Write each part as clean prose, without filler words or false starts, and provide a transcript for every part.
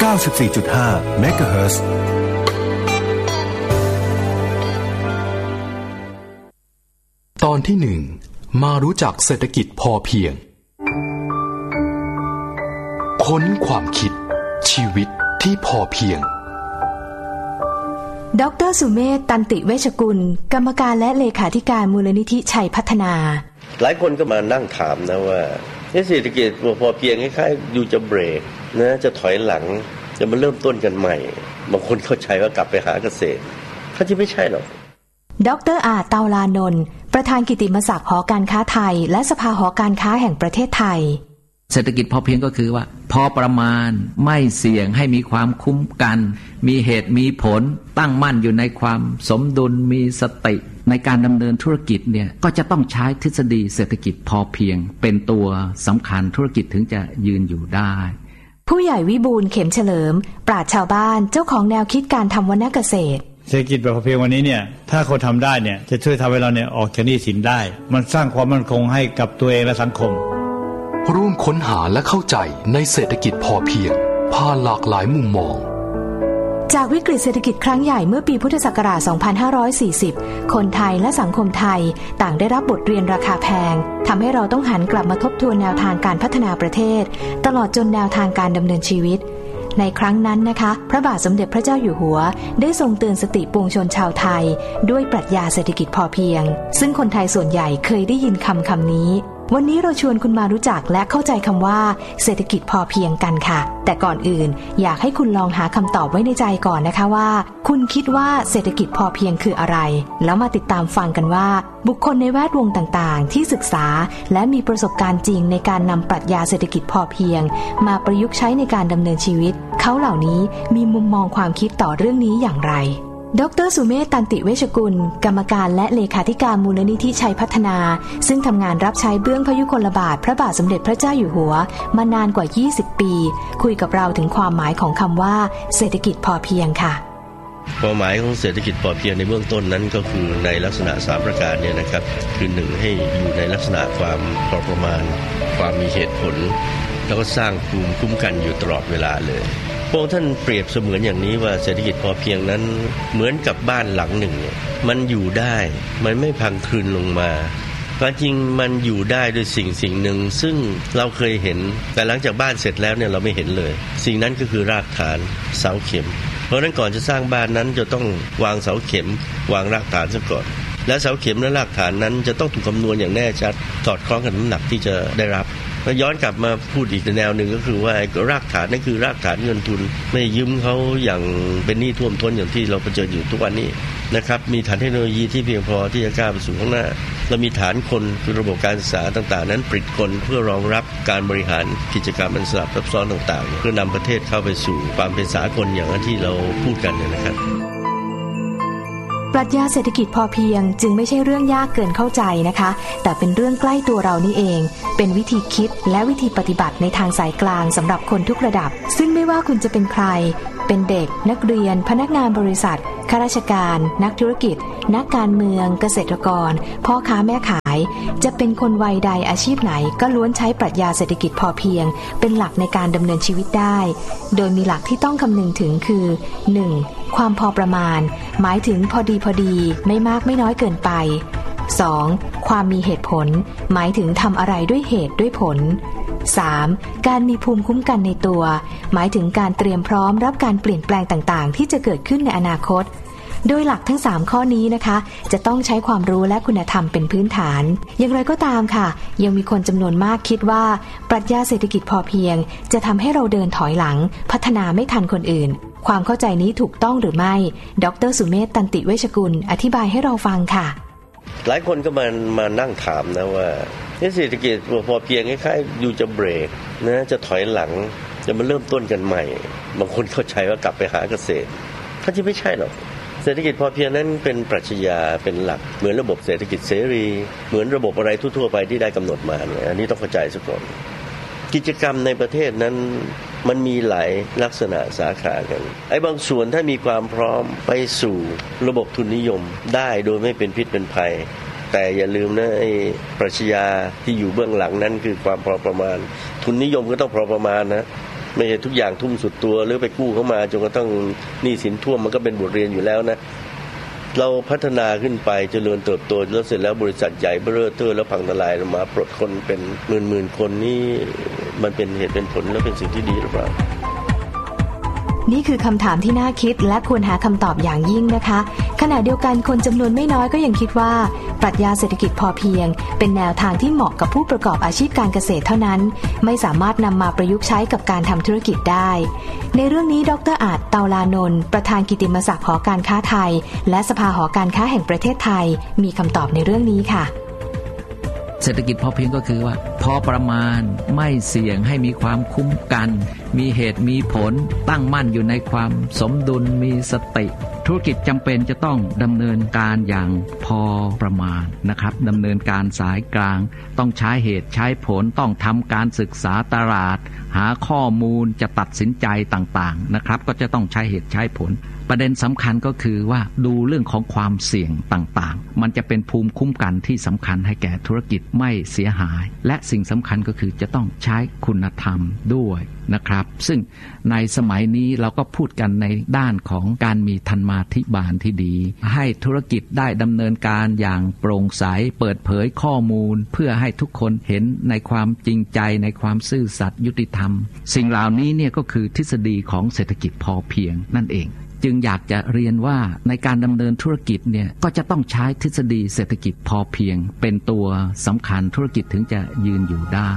94.5 เมกะเฮิรตซ์ตอนที่1มารู้จักเศรษฐกิจพอเพียงค้นความคิดชีวิตที่พอเพียงดร.สุเมธ ตันติเวชกุลกรรมการและเลขาธิการมูลนิธิชัยพัฒนาหลายคนก็มานั่งถามนะว่าเศรษฐกิจพอเพียงคล้ายๆอยู่จะเบรกนะจะถอยหลังจะมาเริ่มต้นกันใหม่บางคนเข้าใจว่ากลับไปหาเกษตรเขาจะไม่ใช่หรอกดร.อาเตาลานนท์ประธานกิตติมศักดิ์หอการค้าไทยและสภาหอการค้าแห่งประเทศไทยเศรษฐกิจพอเพียงก็คือว่าพอประมาณไม่เสี่ยงให้มีความคุ้มกันมีเหตุมีผลตั้งมั่นอยู่ในความสมดุลมีสติในการดำเนินธุรกิจเนี่ยก็จะต้องใช้ทฤษฎีเศรษฐกิจพอเพียงเป็นตัวสำคัญธุรกิจถึงจะยืนอยู่ได้ผู้ใหญ่วิบูลย์เข็มเฉลิมปราชญ์ชาวบ้านเจ้าของแนวคิดการทำวรรณเกษตรเศรษฐกิจแบบพอเพียงวันนี้เนี่ยถ้าคนทำได้เนี่ยจะช่วยทำให้เราเนี่ยออกจากหนี้สินได้มันสร้างความมั่นคงให้กับตัวเองและสังคมร่วมค้นหาและเข้าใจในเศรษฐกิจพอเพียงผ่านหลากหลายมุมมองจากวิกฤตเศรษฐกิจครั้งใหญ่เมื่อปีพุทธศักราช 2540 คนไทยและสังคมไทยต่างได้รับบทเรียนราคาแพงทำให้เราต้องหันกลับมาทบทวนแนวทางการพัฒนาประเทศตลอดจนแนวทางการดำเนินชีวิตในครั้งนั้นนะคะพระบาทสมเด็จพระเจ้าอยู่หัวได้ทรงเตือนสติปวงชนชาวไทยด้วยปรัชญาเศรษฐกิจพอเพียงซึ่งคนไทยส่วนใหญ่เคยได้ยินคำนี้วันนี้เราชวนคุณมารู้จักและเข้าใจคำว่าเศรษฐกิจพอเพียงกันค่ะแต่ก่อนอื่นอยากให้คุณลองหาคำตอบไว้ในใจก่อนนะคะว่าคุณคิดว่าเศรษฐกิจพอเพียงคืออะไรแล้วมาติดตามฟังกันว่าบุคคลในแวดวงต่างๆที่ศึกษาและมีประสบการณ์จริงในการนำปรัชญาเศรษฐกิจพอเพียงมาประยุกต์ใช้ในการดำเนินชีวิตเขาเหล่านี้มีมุมมองความคิดต่อเรื่องนี้อย่างไรดร.สุเมธ ตันติเวชกุลกรรมการและเลขาธิการมูลนิธิชัยพัฒนาซึ่งทำงานรับใช้เบื้องพยุคลบาทพระบาทสมเด็จพระเจ้าอยู่หัวมานานกว่า 20 ปีคุยกับเราถึงความหมายของคำว่าเศรษฐกิจพอเพียงค่ะความหมายของเศรษฐกิจพอเพียงในเบื้องต้นนั้นก็คือในลักษณะ3ประการเนี่ยนะครับคือ1ให้อยู่ในลักษณะความพอประมาณความมีเหตุผลแล้วก็สร้างภูมิคุ้มกันอยู่ตลอดเวลาเลยพระองค์ท่านเปรียบเสมือนอย่างนี้ว่าเศรษฐกิจพอเพียงนั้นเหมือนกับบ้านหลังหนึ่งเนี่ยมันอยู่ได้มันไม่พังคลืนลงมาความจริงมันอยู่ได้ด้วยสิ่งหนึ่งซึ่งเราเคยเห็นแต่หลังจากบ้านเสร็จแล้วเนี่ยเราไม่เห็นเลยสิ่งนั้นก็คือรากฐานเสาเข็มเพราะฉะนั้นก่อนจะสร้างบ้านนั้นจะต้องวางเสาเข็มวางรากฐานซะก่อนและเสาเข็มและรากฐานนั้นจะต้องถูกคำนวณอย่างแน่ชัดสอดคล้องกับน้ำหนักที่จะได้รับแล้วย้อนกลับมาพูดอีกแนวหนึ่งก็คือว่ารากฐานนั่นคือรากฐานเงินทุนไม่ยืมเขาอย่างเป็นหนี้ท่วมท้นอย่างที่เราเผชิญอยู่ทุกวันนี้นะครับมีฐานเทคโนโลยีที่เพียงพอที่จะก้าวไปสู่ข้างหน้าเรามีฐานคนคือระบบการศึกษาต่างๆนั้นผลิตคนเพื่อรองรับการบริหารกิจกรรมอันสลับซับซ้อนต่างๆเพื่อนำประเทศเข้าไปสู่ความเป็นสากลอย่างที่เราพูดกันเนี่ยนะครับปรัชญาเศรษฐกิจพอเพียงจึงไม่ใช่เรื่องยากเกินเข้าใจนะคะแต่เป็นเรื่องใกล้ตัวเรานี่เองเป็นวิธีคิดและวิธีปฏิบัติในทางสายกลางสำหรับคนทุกระดับซึ่งไม่ว่าคุณจะเป็นใครเป็นเด็กนักเรียนพนักงานบริษัทข้าราชการนักธุรกิจนักการเมืองเกษตรกรพ่อค้าแม่ขายจะเป็นคนวัยใดอาชีพไหนก็ล้วนใช้ปรัชญาเศรษฐกิจพอเพียงเป็นหลักในการดำเนินชีวิตได้โดยมีหลักที่ต้องคำนึงถึงคือ 1. ความพอประมาณหมายถึงพอดีไม่มากไม่น้อยเกินไป 2. ความมีเหตุผลหมายถึงทำอะไรด้วยเหตุด้วยผล 3. การมีภูมิคุ้มกันในตัวหมายถึงการเตรียมพร้อมรับการเปลี่ยนแปลงต่างๆที่จะเกิดขึ้นในอนาคตโดยหลักทั้ง3ข้อนี้นะคะจะต้องใช้ความรู้และคุณธรรมเป็นพื้นฐานอย่างไรก็ตามค่ะยังมีคนจำนวนมากคิดว่าปรัชญาเศรษฐกิจพอเพียงจะทำให้เราเดินถอยหลังพัฒนาไม่ทันคนอื่นความเข้าใจนี้ถูกต้องหรือไม่ดร.สุเมธ ตันติเวชกุลอธิบายให้เราฟังค่ะหลายคนก็มานั่งถามนะว่าเศรษฐกิจพอเพียงคล้ายๆอยู่จะเบรกนะจะถอยหลังจะมาเริ่มต้นกันใหม่บางคนเข้าใจว่ากลับไปหาเกษตรเขาจะไม่ใช่หรอกเศรษฐกิจพอเพียงนั้นเป็นปรัชญาเป็นหลักเหมือนระบบเศรษฐกิจเสรีเหมือนระบบอะไรทั่วๆไปที่ได้กำหนดมาเนี่ยอันนี้ต้องเข้าใจซะก่อนกิจกรรมในประเทศนั้นมันมีหลายลักษณะสาขากันบางส่วนถ้ามีความพร้อมไปสู่ระบบทุนนิยมได้โดยไม่เป็นพิษเป็นภัยแต่อย่าลืมนะปรัชญาที่อยู่เบื้องหลังนั้นคือความพอประมาณทุนนิยมก็ต้องพอประมาณนะไม่ใช่ทุกอย่างทุ่มสุดตัวหรือไปกู้เข้ามาจนกระทั่งหนี้สินท่วมมันก็เป็นบทเรียนอยู่แล้วนะเราพัฒนาขึ้นไปเจริญเติบโตแล้วเสร็จแล้วบริษัทใหญ่เบ้อเร่อแล้วพังทลายมาปลดคนเป็นหมื่นคนนี่มันเป็นเหตุเป็นผลและเป็นสิ่งที่ดีหรือเปล่านี่คือคำถามที่น่าคิดและควรหาคำตอบอย่างยิ่งนะคะขณะเดียวกันคนจำนวนไม่น้อยก็ยังคิดว่าปรัชญาเศรษฐกิจพอเพียงเป็นแนวทางที่เหมาะกับผู้ประกอบอาชีพการเกษตรเท่านั้นไม่สามารถนำมาประยุกต์ใช้กับการทำธุรกิจได้ในเรื่องนี้ดร.อาจ เตาลานนท์ประธานกิตติมศักดิ์หอการค้าไทยและสภาหอการค้าแห่งประเทศไทยมีคำตอบในเรื่องนี้ค่ะเศรษฐกิจพอเพียงก็คือว่าพอประมาณไม่เสี่ยงให้มีความคุ้มกันมีเหตุมีผลตั้งมั่นอยู่ในความสมดุลมีสติธุรกิจจำเป็นจะต้องดำเนินการอย่างพอประมาณนะครับดำเนินการสายกลางต้องใช้เหตุใช้ผลต้องทำการศึกษาตลาดหาข้อมูลจะตัดสินใจต่างๆนะครับก็จะต้องใช้เหตุใช้ผลประเด็นสำคัญก็คือว่าดูเรื่องของความเสี่ยงต่างๆมันจะเป็นภูมิคุ้มกันที่สำคัญให้แก่ธุรกิจไม่เสียหายและสิ่งสำคัญก็คือจะต้องใช้คุณธรรมด้วยนะครับซึ่งในสมัยนี้เราก็พูดกันในด้านของการมีธรรมาภิบาลที่ดีให้ธุรกิจได้ดำเนินการอย่างโปร่งใสเปิดเผยข้อมูลเพื่อให้ทุกคนเห็นในความจริงใจในความซื่อสัตย์ยุติธรรมสิ่งเหล่านี้เนี่ยก็คือทฤษฎีของเศรษฐกิจพอเพียงนั่นเองจึงอยากจะเรียนว่าในการดำเนินธุรกิจเนี่ยก็จะต้องใช้ทฤษฎีเศรษฐกิจพอเพียงเป็นตัวสำคัญธุรกิจถึงจะยืนอยู่ได้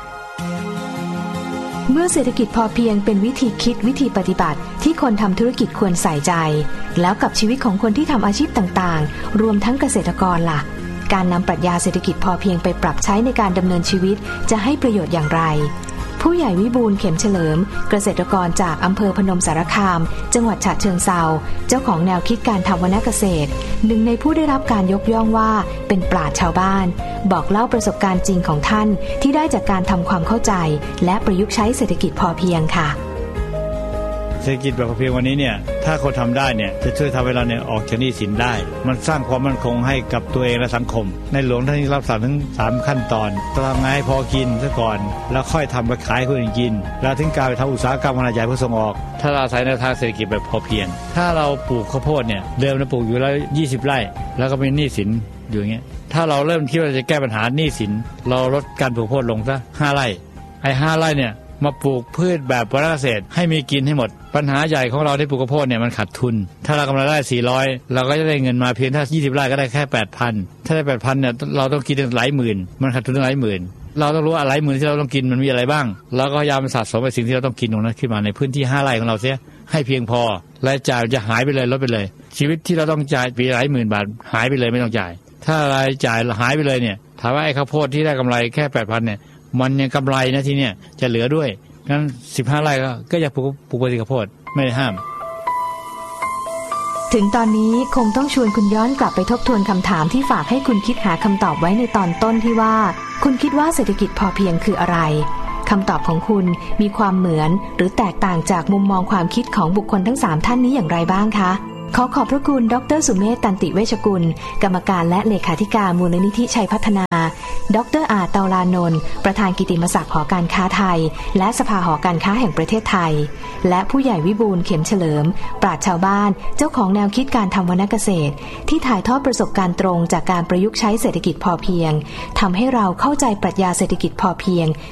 เมื่อเศรษฐกิจพอเพียงเป็นวิธีคิดวิธีปฏิบัติที่คนทำธุรกิจควรใส่ใจแล้วกับชีวิตของคนที่ทำอาชีพต่างๆรวมทั้งเกษตรกรล่ะการนำปรัชญาเศรษฐกิจพอเพียงไปปรับใช้ในการดำเนินชีวิตจะให้ประโยชน์อย่างไรผู้ใหญ่วิบูลย์เข็มเฉลิมเกษตรกรจากอำเภอพนมสารคามจังหวัดฉะเชิงเทราเจ้าของแนวคิดการทำวรรณเกษตรหนึ่งในผู้ได้รับการยกย่องว่าเป็นปราชญ์ชาวบ้านบอกเล่าประสบการณ์จริงของท่านที่ได้จากการทำความเข้าใจและประยุกต์ใช้เศรษฐกิจพอเพียงค่ะเศรษฐกิจแบบพอเพียงวันนี้เนี่ยถ้าคนทำได้เนี่ยจะช่วยทำให้เราเนี่ยออกจากหนี้สินได้มันสร้างความมั่นคงให้กับตัวเองและสังคมในหลวงท่านได้รับสั่งถึง3ขั้นตอนต้องทำไงให้พอกินซะก่อนแล้วค่อยทำไปขายคนอื่นกินแล้วถึงการไปทำอุตสาหกรรมขนาดใหญ่เพื่อส่งออกถ้าเราใช้แนวทางเศรษฐกิจแบบพอเพียงถ้าเราปลูกข้าวโพดเนี่ยเดิมเราปลูกอยู่แล้ว20 ไร่แล้วก็มีหนี้สินอยู่อย่างเงี้ยถ้าเราเริ่มคิดว่าจะแก้ปัญหาหนี้สินเราลดการปลูกข้าวโพดลงซะ5 ไร่ไอ้5 ไร่เนี่ยมาปลูกพืชแบบวรรณเกษตรให้มีกินให้หมดปัญหาใหญ่ของเราที่ปลูกข้าวโพดเนี่ยมันขาดทุนถ้าเรากำไรได้400เราก็จะได้เงินมาเพียงถ้า20 ไร่ก็ได้แค่ 8,000 ถ้าได้ 8,000 เนี่ยเราต้องกินหลายหมื่นมันขาดทุนหลายหมื่นเราต้องรู้ว่าหลายหมื่นที่เราต้องกินมันมีอะไรบ้างแล้วก็พยายามสะสมไอ้สิ่งที่เราต้องกินตรงนั้นขึ้นมาในพื้นที่5 ไร่ของเราเสียให้เพียงพอรายจ่ายจะหายไปเลยลดไปเลยชีวิตที่เราต้องจ่ายปีหลายหมื่นบาทหายไปเลยไม่ต้องจ่ายถ้ารายจ่ายหายไปเลยเนี่ยถามว่าไอ้ข้าวโพดที่ได้กำไรแค่ 8,000 เนี่ยมันยังกำไรนะทีเนี่ยจะเหลือด้วยงั้น15 ไร่ก็อยากปลูกข้าวโพดไม่ได้ห้ามถึงตอนนี้คงต้องชวนคุณย้อนกลับไปทบทวนคำถามที่ฝากให้คุณคิดหาคำตอบไว้ในตอนต้นที่ว่าคุณคิดว่าเศรษฐกิจพอเพียงคืออะไรคำตอบของคุณมีความเหมือนหรือแตกต่างจากมุมมองความคิดของบุคคลทั้ง3ท่านนี้อย่างไรบ้างคะขอขอบพระคุณดร.สุเมธ ตันติเวชกุลกรรมการและเลขาธิการมูลนิธิชัยพัฒนาดร.อาจ เตาลานนท์ประธานกิตติมศักดิ์หอการค้าไทยและสภาหอการค้าแห่งประเทศไทยและผู้ใหญ่วิบูลย์เข็มเฉลิมปราชญ์ชาวบ้านเจ้าของแนวคิดการทำวรรณเกษตรที่ถ่ายทอดประสบการณ์ตรงจากการประยุกต์ใช้เศรษฐกิจพอเพียงทำให้เราเข้าใจปรัชญาเศรษฐกิจพอเพียง